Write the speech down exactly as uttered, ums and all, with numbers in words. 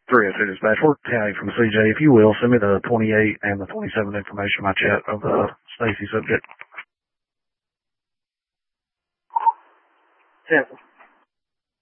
three oh two dispatch. We're County from C J. If you will, send me the twenty-eight and the twenty-seven information in my chat of the Stacy subject. Simple.